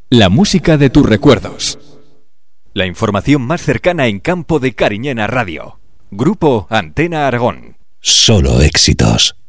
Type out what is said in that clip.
La música de tus recuerdos. La información más cercana en campo de Cariñena Radio. Grupo Antena Aragón. Solo éxitos.